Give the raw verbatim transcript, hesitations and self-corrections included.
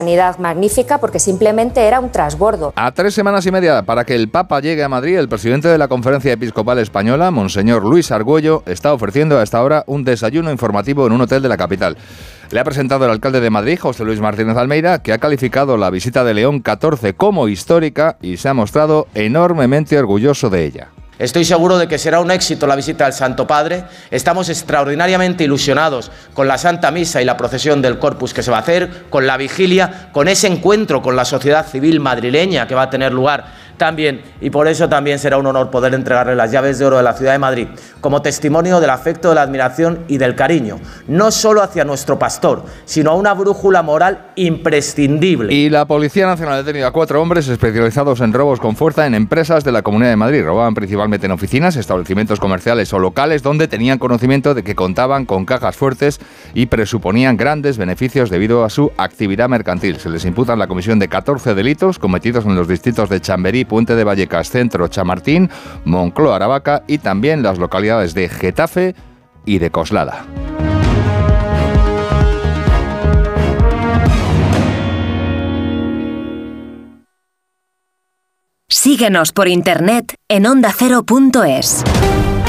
Sanidad magnífica porque simplemente era un trasbordo. A tres semanas y media para que el Papa llegue a Madrid, el presidente de la Conferencia Episcopal Española, Monseñor Luis Argüello, está ofreciendo a esta hora un desayuno informativo en un hotel de la capital. Le ha presentado el alcalde de Madrid, José Luis Martínez Almeida, que ha calificado la visita de León catorce como histórica y se ha mostrado enormemente orgulloso de ella. Estoy seguro de que será un éxito la visita del Santo Padre. Estamos extraordinariamente ilusionados con la Santa Misa y la procesión del Corpus que se va a hacer, con la vigilia, con ese encuentro con la sociedad civil madrileña que va a tener lugar también, y por eso también será un honor poder entregarle las llaves de oro de la ciudad de Madrid, como testimonio del afecto, de la admiración y del cariño, no solo hacia nuestro pastor, sino a una brújula moral imprescindible. Y la Policía Nacional ha detenido a cuatro hombres especializados en robos con fuerza en empresas de la Comunidad de Madrid. Robaban principalmente en oficinas, establecimientos comerciales o locales donde tenían conocimiento de que contaban con cajas fuertes y presuponían grandes beneficios debido a su actividad mercantil. Se les imputan la comisión de catorce delitos cometidos en los distritos de Chamberí, Puente de Vallecas, Centro, Chamartín, Moncloa, Aravaca y también las localidades de Getafe y de Coslada. Síguenos por internet en onda cero punto es.